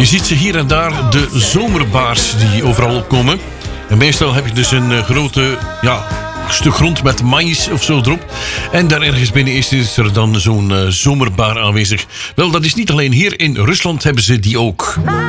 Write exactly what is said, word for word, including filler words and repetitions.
Je ziet ze hier en daar, de zomerbaars die overal opkomen. En meestal heb je dus een uh, grote ja, stuk grond met maïs of zo erop. En daar ergens binnen is, is er dan zo'n uh, zomerbaar aanwezig. Wel, dat is niet alleen hier in Rusland hebben ze die ook.